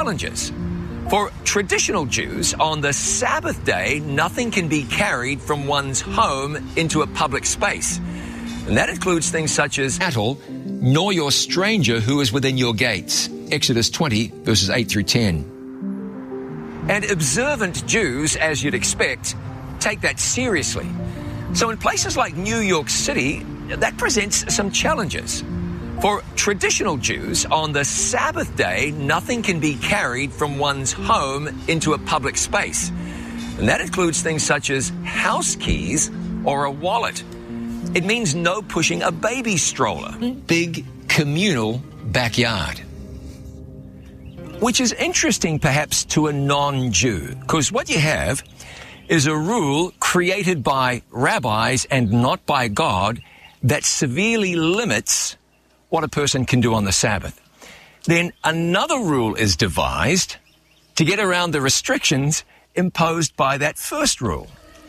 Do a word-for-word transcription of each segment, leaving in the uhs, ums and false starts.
challenges. For traditional Jews, on the Sabbath day, nothing can be carried from one's home into a public space. And that includes things such as cattle, nor your stranger who is within your gates. Exodus twenty, verses eight through ten. And observant Jews, as you'd expect, take that seriously. So in places like New York City, that presents some challenges. For traditional Jews, on the Sabbath day, nothing can be carried from one's home into a public space. And that includes things such as house keys or a wallet. It means no pushing a baby stroller. Big communal backyard. Which is interesting perhaps to a non-Jew, because what you have is a rule created by rabbis and not by God that severely limits what a person can do on the Sabbath. Then another rule is devised to get around the restrictions imposed by that first rule.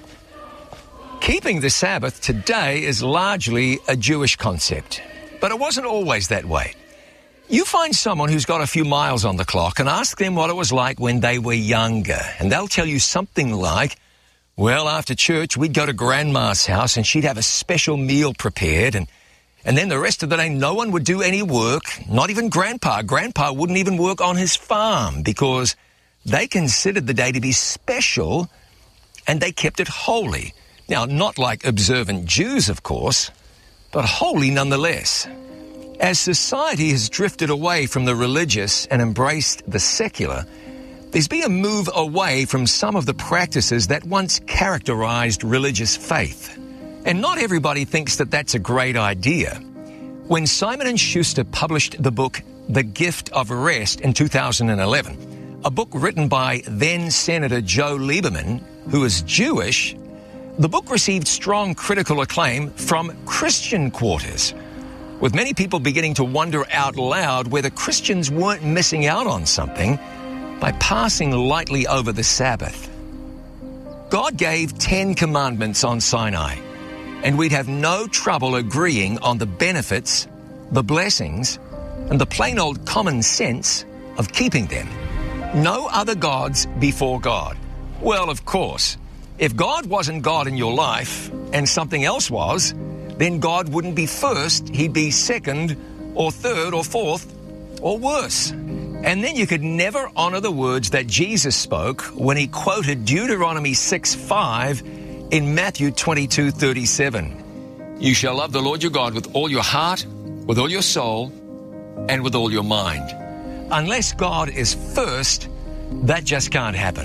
Keeping the Sabbath today is largely a Jewish concept, but it wasn't always that way. You find someone who's got a few miles on the clock and ask them what it was like when they were younger, and they'll tell you something like, well, after church, we'd go to Grandma's house and she'd have a special meal prepared, and And then the rest of the day, no one would do any work, not even Grandpa. Grandpa wouldn't even work on his farm because they considered the day to be special and they kept it holy. Now, not like observant Jews, of course, but holy nonetheless. As society has drifted away from the religious and embraced the secular, there's been a move away from some of the practices that once characterized religious faith. And not everybody thinks that that's a great idea. When Simon and Schuster published the book The Gift of Rest in two thousand eleven, a book written by then Senator Joe Lieberman, who is Jewish, the book received strong critical acclaim from Christian quarters, with many people beginning to wonder out loud whether Christians weren't missing out on something by passing lightly over the Sabbath. God gave Ten Commandments on Sinai, and we'd have no trouble agreeing on the benefits, the blessings, and the plain old common sense of keeping them. No other gods before God. Well, of course, if God wasn't God in your life and something else was, then God wouldn't be first, he'd be second or third or fourth or worse. And then you could never honor the words that Jesus spoke when he quoted Deuteronomy six five in Matthew twenty-two thirty-seven. You shall love the Lord your God with all your heart, with all your soul, and with all your mind. Unless God is first, that just can't happen.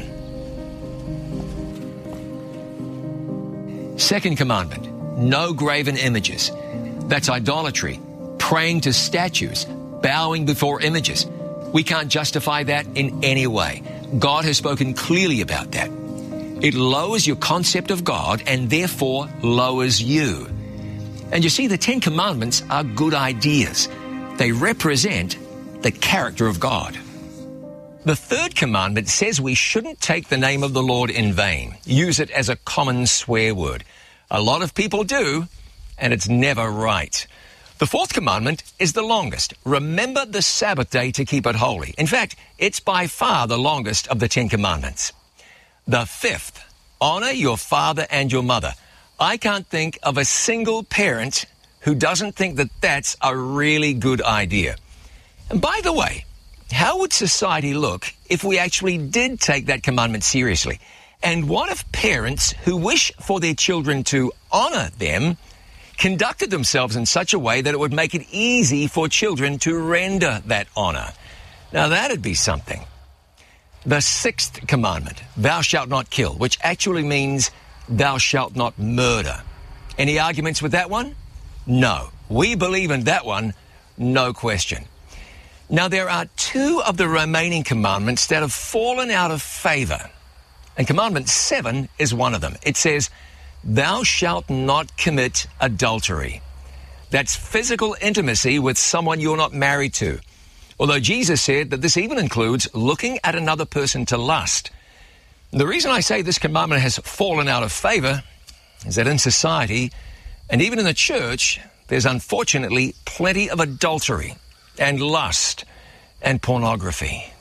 Second commandment, no graven images. That's idolatry, praying to statues, bowing before images. We can't justify that in any way. God has spoken clearly about that. It lowers your concept of God and therefore lowers you. And you see, the Ten Commandments are good ideas. They represent the character of God. The third commandment says we shouldn't take the name of the Lord in vain, use it as a common swear word. A lot of people do, and it's never right. The fourth commandment is the longest. Remember the Sabbath day to keep it holy. In fact, it's by far the longest of the Ten Commandments. The fifth, honor your father and your mother. I can't think of a single parent who doesn't think that that's a really good idea. And by the way, how would society look if we actually did take that commandment seriously? And what if parents who wish for their children to honor them conducted themselves in such a way that it would make it easy for children to render that honor? Now that'd be something. The sixth commandment, thou shalt not kill, which actually means thou shalt not murder. Any arguments with that one? No. We believe in that one, no question. Now there are two of the remaining commandments that have fallen out of favor. And commandment seven is one of them. It says, thou shalt not commit adultery. That's physical intimacy with someone you're not married to. Although Jesus said that this even includes looking at another person to lust. The reason I say this commandment has fallen out of favor is that in society, and even in the church, there's unfortunately plenty of adultery and lust and pornography.